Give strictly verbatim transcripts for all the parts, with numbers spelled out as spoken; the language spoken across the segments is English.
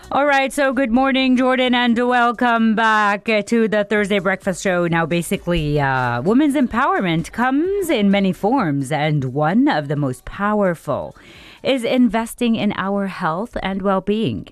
All right, so good morning, Jordan, and welcome back to the Thursday Breakfast Show. Now, basically, uh, women's empowerment comes in many forms, and one of the most powerful is investing in our health and well-being.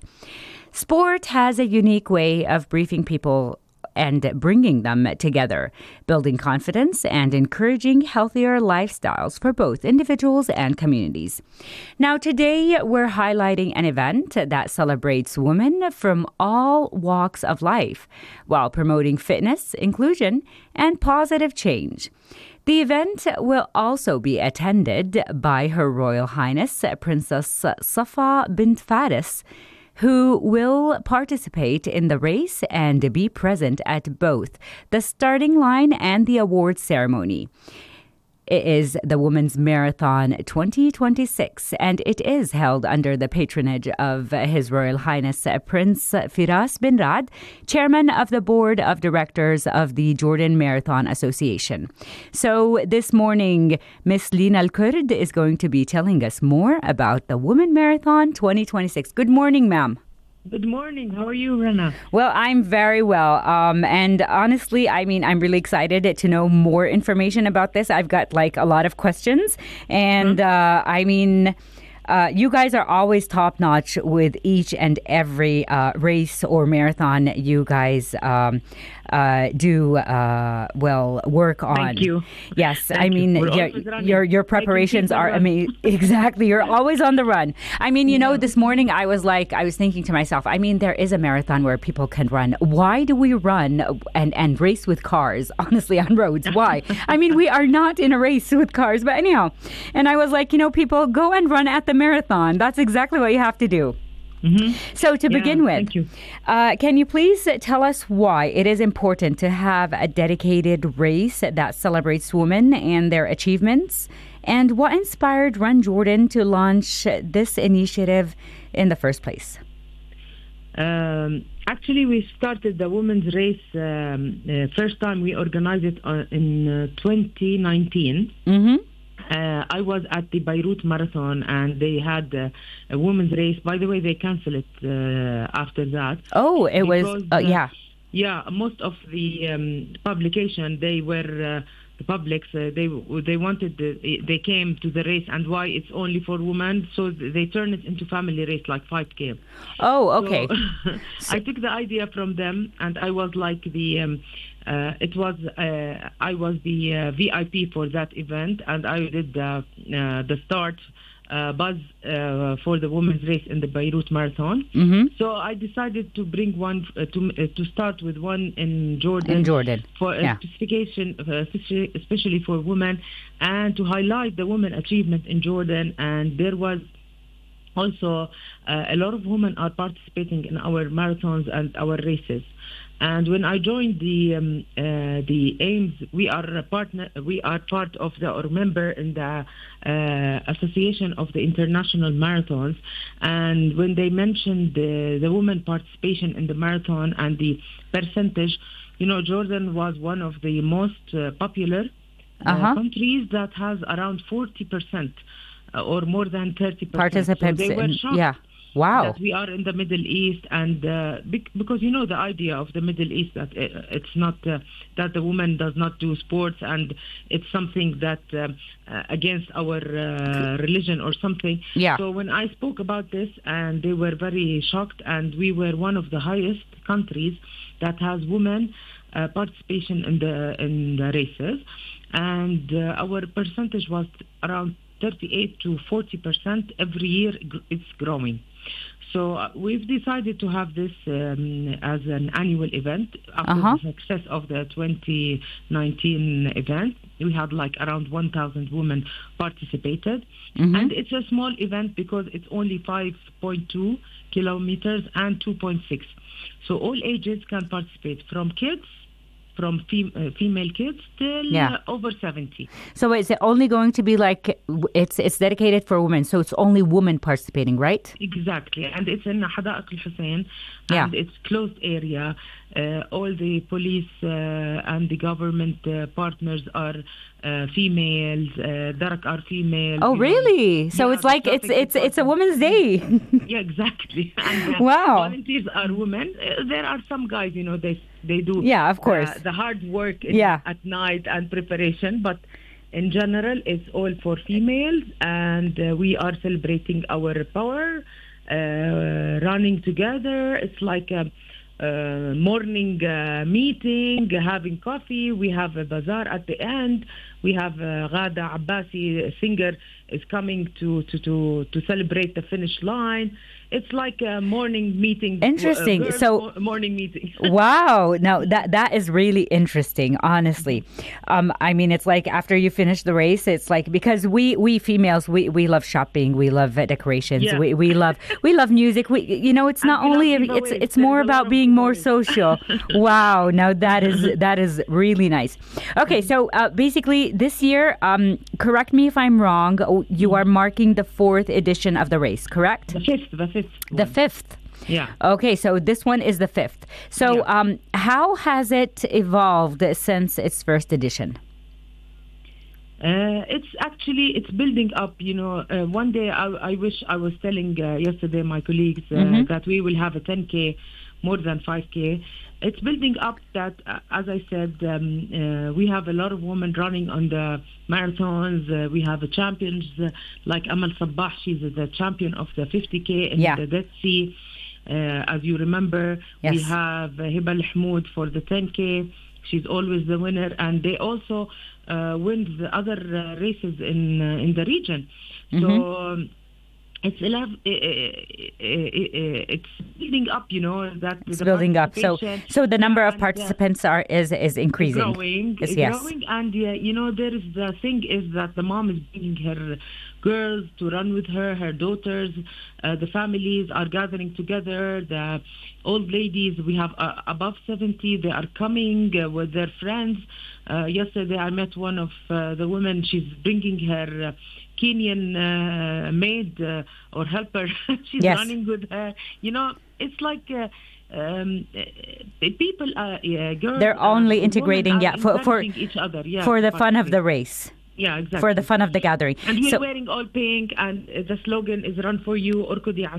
Sport has a unique way of briefing people and bringing them together, building confidence and encouraging healthier lifestyles for both individuals and communities. Now, today we're highlighting an event that celebrates women from all walks of life while promoting fitness, inclusion, and positive change. The event will also be attended by Her Royal Highness Princess Safa bint Faris, who will participate in the race and be present at both the starting line and the awards ceremony. It is the Women's Marathon twenty twenty-six, and it is held under the patronage of His Royal Highness Prince Firas bin Rad, Chairman of the Board of Directors of the Jordan Marathon Association. So this morning, Miss Lina Al-Kurd is going to be telling us more about the Women Marathon twenty twenty-six. Good morning, ma'am. Good morning. How are you, Rana? Well, I'm very well. Um, and honestly, I mean, I'm really excited to know more information about this. I've got like a lot of questions. And uh, I mean, uh, you guys are always top notch with each and every uh, race or marathon you guys um, uh, do, uh, well, work on. Thank you. Yes. Thank I mean, your, your your preparations are amazing. Exactly. You're always on the run. I mean, you yeah. know, this morning I was like, I was thinking to myself, I mean, there is a marathon where people can run. Why do we run and, and race with cars, honestly, on roads? Why? I mean, we are not in a race with cars. But anyhow, and I was like, you know, people go and run at the marathon. That's exactly what you have to do. Mm-hmm. So to yeah, begin with, you. Uh, can you please tell us why it is important to have a dedicated race that celebrates women and their achievements? And what inspired Run Jordan to launch this initiative in the first place? Um, actually, we started the women's race um, uh, first time we organized it uh, in uh, twenty nineteen. Mm-hmm. Uh, I was at the Beirut Marathon and they had uh, a women's race. By the way, they canceled it uh, after that. Oh, it because, was, uh, yeah. Yeah, most of the um, publication, they were, uh, the publics, uh, they they wanted, the, they came to the race and why it's only for women. So they turned it into family race like five K. Oh, okay. So I took the idea from them and I was like the... Um, Uh, it was uh, I was the uh, V I P for that event, and I did the uh, the start uh, buzz uh, for the women's race in the Beirut Marathon. Mm-hmm. So I decided to bring one uh, to uh, to start with one in Jordan. In Jordan, for a yeah. specification, uh, especially for women, and to highlight the women achievement in Jordan. And there was also uh, a lot of women are participating in our marathons and our races. And when I joined the um, uh, the AIMS, we are a partner. We are part of the or member in the uh, Association of the International Marathons. And when they mentioned the the women participation in the marathon and the percentage, you know, Jordan was one of the most uh, popular uh, uh-huh. countries that has around forty percent uh, or more than thirty percent participants. So they were shocked. Yeah. Wow. That we are in the Middle East, and uh, because you know the idea of the Middle East that it's not uh, that the woman does not do sports, and it's something that uh, uh, against our uh, religion or something. Yeah. So when I spoke about this, and they were very shocked, and we were one of the highest countries that has women uh, participation in the in the races, and uh, our percentage was around thirty-eight to forty percent every year. It's growing. So uh, we've decided to have this um, as an annual event. After uh-huh. the success of the twenty nineteen event, we had like around one thousand women participated. Mm-hmm. And it's a small event because it's only five point two kilometers and two point six. So all ages can participate, from kids, from fem- uh, female kids till Yeah. uh, over seventy. So is it only going to be like it's it's dedicated for women? So it's only women participating, right? Exactly, and it's in Hadaiq Al-Hussein, Yeah. and it's closed area. Uh, all the police uh, and the government uh, partners are uh, females. Uh, Darak are females. Oh, you know. really? So Yeah, it's the like it's traffic it's it's a department. Women's Day. Yeah, exactly. And, uh, Wow. Volunteers are women. Uh, there are some guys, you know, they they do. Yeah, of course. Uh, the hard work in, Yeah. at night and preparation, but in general, it's all for females, and uh, we are celebrating our power, uh, running together. It's like a, uh morning uh, meeting, having coffee. We have a bazaar at the end. We have uh, Ghada Abbasi, a singer, is coming to, to, to, to celebrate the finish line. It's like a morning meeting. Interesting. uh, girls' So- mo- morning meeting. Wow. Now that that is really interesting, honestly. Um, I mean, it's like after you finish the race, it's like because we we females we, we love shopping, we love uh, decorations, Yeah. we we love we love music. We you know it's And not we love only it's giveaways. it's There more is a lot about of being more giveaways. social. Wow. Now that is that is really nice. Okay, so uh, basically this year, um, correct me if I'm wrong. oh, You are marking the fourth edition of the race, correct? The fifth, the fifth. The one. fifth. Yeah. Okay, so this one is the fifth. So, Yeah. um, how has it evolved since its first edition? Uh, it's actually it's building up. You know, uh, one day I, I wish I was telling uh, yesterday my colleagues uh, Mhm. that we will have a ten K, more than five K. It's building up that, uh, as I said, um, uh, we have a lot of women running on the marathons. Uh, we have a champions uh, like Amal Sabbah. She's the champion of the fifty K in Yeah. the Dead Sea. Uh, as you remember, we Yes. have uh, Hiba Al-Hmoud for the ten K. She's always the winner, and they also uh, win the other uh, races in uh, in the region. So um, it's eleven, uh, uh, uh, it's building up. You know that It's the building up. So, participation- so the number of and, uh, participants are is is increasing. growing, Yes, yes. growing, and uh, you know there is the thing is that the mom is bringing her girls to run with her, her daughters. Uh, the families are gathering together. The old ladies, we have uh, above seventy. They are coming uh, with their friends. Uh, yesterday, I met one of uh, the women. She's bringing her. Uh, Kenyan uh, maid uh, or helper. She's Yes. running with her. You know, it's like uh, um, uh, people, uh, yeah, girls. They're uh, only women integrating, are yeah, for for encouraging each other, yeah, for the to fun of the participate. race, Yeah, exactly. for the fun of the gathering. And we're So, wearing all pink, and uh, the slogan is "Run for You, Orkudi